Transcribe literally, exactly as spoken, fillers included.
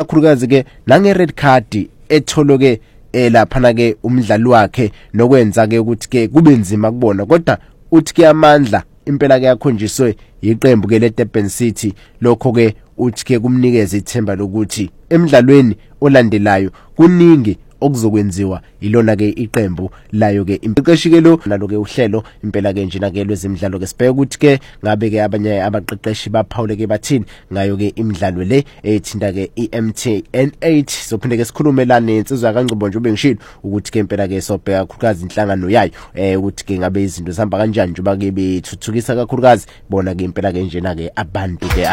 ikakhulukazi ke nange red card etholoke lapha ke umdlali wakhe nokwenza ke ukuthi ke kube nzima kubona, kodwa uthi ke amandla impela ke yakhonjiswe iqembu ke le Durban City. Lokho ke uthi ke kumnikeza ithemba lokuthi emidlalweni olandelayo kuningi okuzokwenziwa ilona ke iqembu layo ke imqeqeshi ke lo nalo ke uhlelo impela ke njena ke lwezemidlalo ke sibheke ukuthi ke ngabe ke abanye abaqeqeshi baphawule ke bathini ngayo ke imidlalo le ethinta ke i-M T N eight. Sophinde ke sikhulumelane insizwa kaNgcebo nje ubengishilo ukuthi ke impela ke sobheka kakhulukazi inhlangano yayo eh ukuthi ke ngabe izinto zihamba kanjani njengoba ke bethuthukisa kakhulukazi bona ke impela ke njena ke abantu ke